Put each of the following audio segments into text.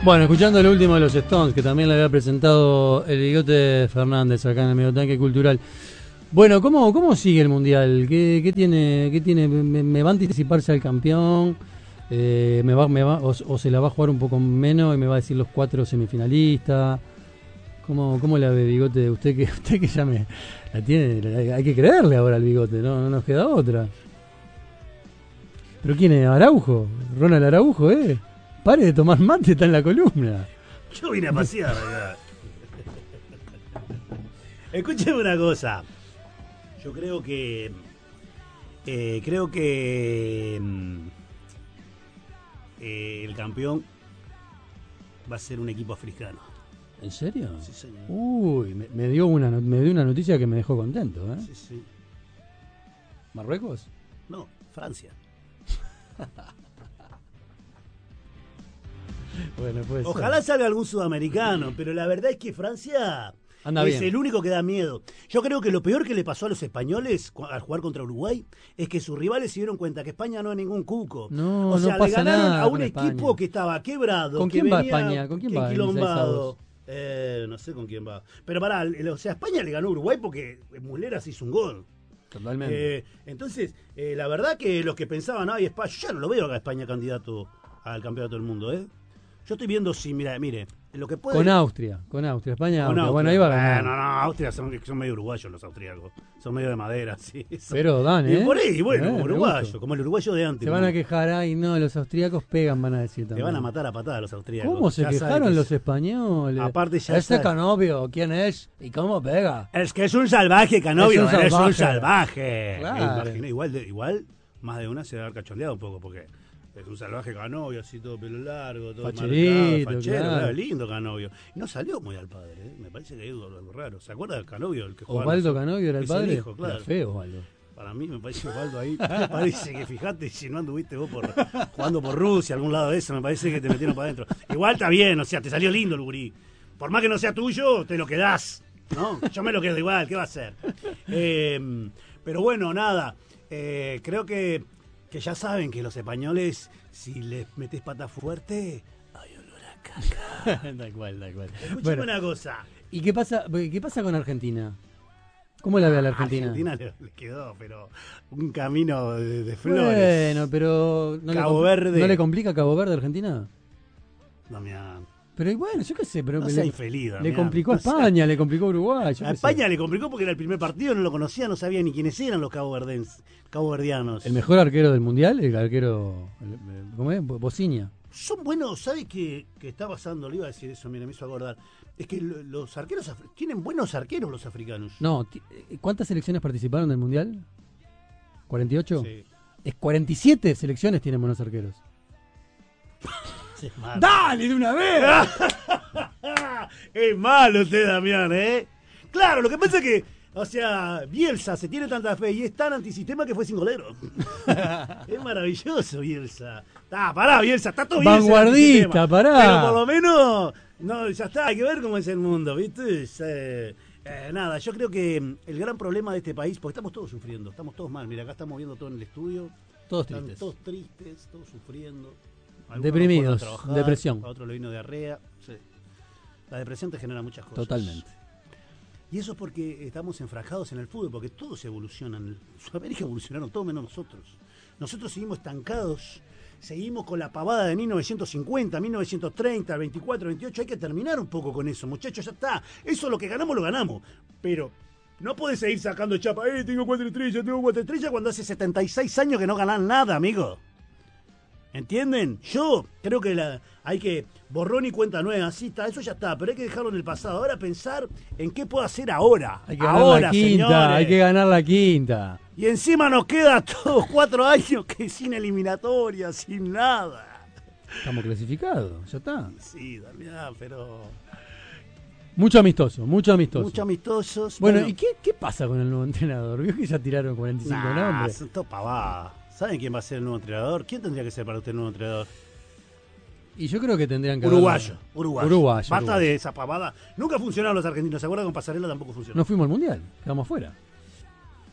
Bueno, escuchando el último de los Stones, que también le había presentado el Bigote Fernández acá en el Mediotanque Cultural. Bueno, ¿cómo sigue el Mundial? ¿Qué tiene? ¿Me va a anticiparse al campeón? ¿O se la va a jugar un poco menos y me va a decir los 4 semifinalistas? ¿Cómo la ve, Bigote? Usted que ya la tiene, hay que creerle ahora al Bigote, no nos queda otra. ¿Pero quién es? ¿Araujo? ¿Ronald Araujo, Pare de tomar mate, está en la columna. Yo vine a pasear acá. Escúcheme una cosa. Yo creo que el campeón va a ser un equipo africano. ¿En serio? Sí, señor. Uy, me dio una noticia que me dejó contento, Sí, sí. ¿Marruecos? No, Francia. Bueno, pues. Ojalá salga algún sudamericano, pero la verdad es que Francia Anda es bien. el único que da miedo. Yo creo que lo peor que le pasó a los españoles al jugar contra Uruguay es que sus rivales se dieron cuenta que España no es ningún cuco. No, o sea, no le pasa ganaron nada a un con equipo España. que estaba quebrado. ¿Con que quién va venía España? ¿Con quién va en enquilombado. No sé con quién va. Pero pará, o sea, España le ganó a Uruguay porque Muleras hizo un gol. Totalmente. Entonces, la verdad que los que pensaban, ay, España, yo ya no lo veo acá a España candidato al campeonato del mundo, Yo estoy viendo si, mire, lo que puede... Con Austria, España, Con Austria. Bueno, ahí va a ganar. No, Austria son medio uruguayos los austríacos. Son medio de madera, sí. Pero dan, Y por ahí, bueno, como me uruguayo, gusta. como el uruguayo de antes. Se van a quejar, ay, no, los austríacos pegan, van a decir Te también. van a matar a patadas los austríacos. ¿Cómo se Ya saben quejaron que los españoles? Aparte ya Este saben. Canovio, ¿quién es? ¿Y cómo pega? Es que es un salvaje, Canovio, Es un salvaje. Claro. Igual, más de una se debe haber cachondeado un poco, porque es un salvaje Canovio, así todo pelo largo, todo Facherito, marcado, fachero, claro. lindo Canovio. Y no salió muy al padre, me parece que hay algo raro. ¿Se acuerda del Canovio? El que jugaba Osvaldo Canovio era el es el padre. hijo, claro. Era feo, Osvaldo. Para mí me parece Osvaldo ahí. Parece que fíjate si no anduviste vos jugando por Rusia, algún lado de eso, me parece que te metieron para adentro. Igual está bien, o sea, te salió lindo el gurí. Por más que no sea tuyo, te lo quedás. ¿No? Yo me lo quedo igual, ¿qué va a hacer? Pero bueno, nada. Creo que ya saben que los españoles, si les metes pata fuerte, hay olor a caca. Tal cual. Escuchame Bueno, una cosa. ¿y qué pasa con Argentina? ¿Cómo la ve a la Argentina? Argentina le quedó, pero un camino de flores. Bueno, pero Cabo Verde. ¿no le complica Cabo Verde a Argentina? Damián. Pero bueno, yo qué sé, pero No sea infeliz, le Damián. complicó a España, le complicó a Uruguay. A España le complicó porque era el primer partido, no lo conocía, no sabía ni quiénes eran los caboverdianos. El mejor arquero del mundial, ¿cómo es? Bociña. Son buenos, ¿sabes qué está pasando? Le iba a decir eso, mira, me hizo acordar. Es que los arqueros tienen buenos arqueros los africanos. No, ¿cuántas selecciones participaron del mundial? ¿48? Sí. Es 47 selecciones tienen buenos arqueros. Es malo. ¡Dale de una vez! Es malo usted, Damián, Claro, lo que pasa es que, o sea, Bielsa se tiene tanta fe y es tan antisistema que fue sin golero. Es maravilloso, Bielsa. Pará, Bielsa, está todo bien. Vanguardista, pará. Pero por lo menos, no, ya está, hay que ver cómo es el mundo, ¿viste? Nada, yo creo que el gran problema de este país, porque estamos todos sufriendo, estamos todos mal. Mira, acá estamos viendo todo en el estudio. Todos Están tristes. todos tristes, todos sufriendo. Algunos Deprimidos, no fueron a trabajar, depresión. A otro le vino diarrea. Sí. La depresión te genera muchas cosas. Totalmente. Y eso es porque estamos enfrascados en el fútbol, porque todos evolucionan. En Sudamérica evolucionaron todos menos nosotros. Nosotros seguimos estancados, seguimos con la pavada de 1950, 1930, 24, 28. Hay que terminar un poco con eso, muchachos, ya está. Eso lo que ganamos, lo ganamos. Pero no podés seguir sacando chapa. Tengo 4 estrellas, cuando hace 76 años que no ganás nada, amigo. ¿Entienden? Yo creo que hay que borrón y cuenta nueva, así está, eso ya está, pero hay que dejarlo en el pasado. Ahora pensar en qué puedo hacer ahora. Hay que ganar ahora, la quinta, señores. hay que ganar la quinta. Y encima nos queda todos 4 años que sin eliminatoria, sin nada. Estamos clasificados, ya está. Sí, Damián, pero... Mucho amistoso. Mucho amistosos. Bueno, ¿y qué pasa con el nuevo entrenador? ¿Vio que ya tiraron 45 nombres? Son todo pavadas. ¿Saben quién va a ser el nuevo entrenador? ¿Quién tendría que ser para usted el nuevo entrenador? Y yo creo que tendrían que Uruguayo. Basta de esa pavada. Nunca funcionaron los argentinos. ¿Se acuerdan con Pasarela? Tampoco funcionó. No fuimos al mundial, quedamos afuera.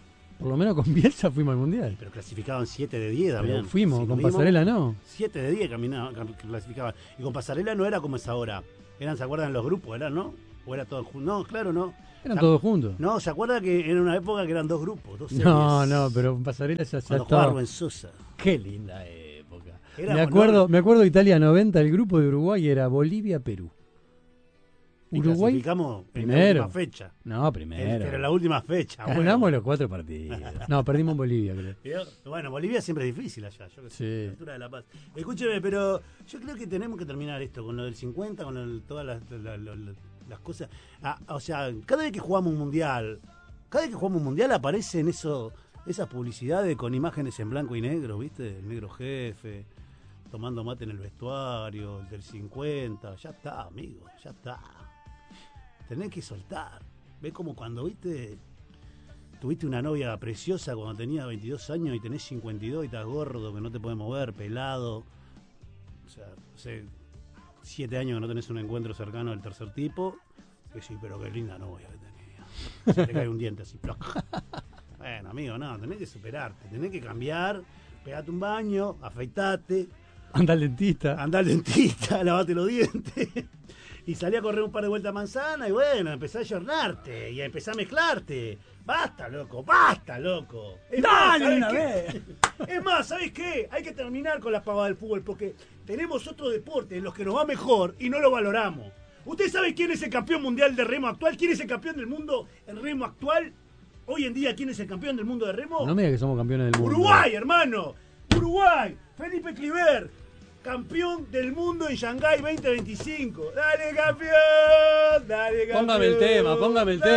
Por lo menos con Bielsa fuimos al Mundial. Pero clasificaban 7 de 10 también. Pero fuimos, Si con fuimos, Pasarela no. 7 de 10 clasificaban. Y con Pasarela no era como es ahora. Eran, ¿se acuerdan los grupos? ¿Eran, no? ¿O era todo junto? No, claro, no. Eran todos juntos. No, ¿se acuerda que en una época que eran 2 grupos? 2 series? No, pero con Pasarela ya Cuando jugaba estaba. Rubén Sosa. Qué linda época. Era Me acuerdo Italia 90, el grupo de Uruguay era Bolivia-Perú. Y Uruguay clasificamos en la primero. última fecha. No, primero. Pero en la última fecha. Ganamos bueno. los 4 partidos. No, perdimos en Bolivia, creo. Bueno, Bolivia siempre es difícil allá. Yo que sé, Sí. la altura de La Paz. Escúcheme, pero yo creo que tenemos que terminar esto con lo del 50, con todas las cosas. O sea, cada vez que jugamos un mundial, aparecen esas publicidades con imágenes en blanco y negro, ¿viste? El negro jefe, tomando mate en el vestuario, el del 50. Ya está, amigo, ya está. Tenés que soltar. ¿Ves como cuando, tuviste una novia preciosa cuando tenía 22 años y tenés 52 y estás gordo, que no te puedes mover, pelado? O sea, hace 7 años que no tenés un encuentro cercano del tercer tipo. Que sí, pero qué linda novia que tenía. Se te cae un diente así, ¡ploc! Bueno, amigo, no, tenés que superarte, tenés que cambiar, pegate un baño, afeitate. Anda al dentista. Andá al dentista, lavate los dientes. Y salí a correr un par de vueltas a manzana y bueno, empezá a ayornarte y a empezar a mezclarte. Basta, loco, basta, loco. ¡Dale una vez! Es más, ¿sabés qué? Hay que terminar con las pavadas del fútbol porque tenemos otro deporte en los que nos va mejor y no lo valoramos. ¿Usted sabe quién es el campeón mundial de remo actual? ¿Quién es el campeón del mundo en remo actual? Hoy en día, ¿quién es el campeón del mundo de remo? No me digas que somos campeones del mundo. Uruguay, hermano. Uruguay. Felipe Cliver. Campeón del mundo en Shanghái 2025. ¡Dale, campeón! ¡Dale, campeón! Póngame el tema.